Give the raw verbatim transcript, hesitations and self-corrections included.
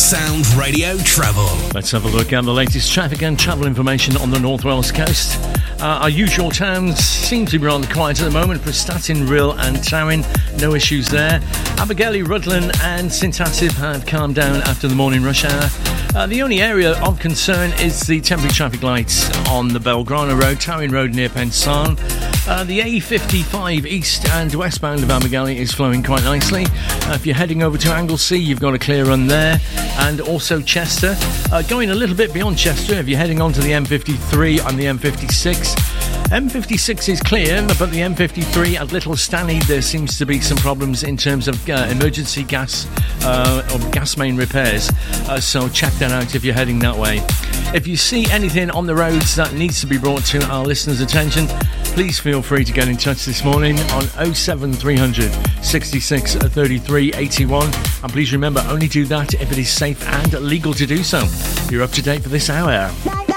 Sound Radio Travel. Let's have a look at the latest traffic and travel information on the North Wales coast. Uh, our usual towns seem to be rather quiet at the moment. Prestatyn, Rhyl and Tywyn, no issues there. Abergele, Rutland and St Asaph have calmed down after the morning rush hour. Uh, the only area of concern is the temporary traffic lights on the Belgrana Road, Tywyn Road near Pensarn. Uh, the A fifty-five east and westbound of Abergele is flowing quite nicely. Uh, if you're heading over to Anglesey, you've got a clear run there. And also Chester. Uh, going a little bit beyond Chester, if you're heading onto the M fifty-three and the M fifty-six. M fifty-six is clear, but the M fifty-three at Little Stanley, there seems to be some problems in terms of uh, emergency gas uh, or gas main repairs. Uh, so check that out if you're heading that way. If you see anything on the roads that needs to be brought to our listeners' attention, please feel free to get in touch this morning on oh seven three hundred, sixty-six, thirty-three, eighty-one. And please remember, only do that if it is safe and legal to do so. You're up to date for this hour.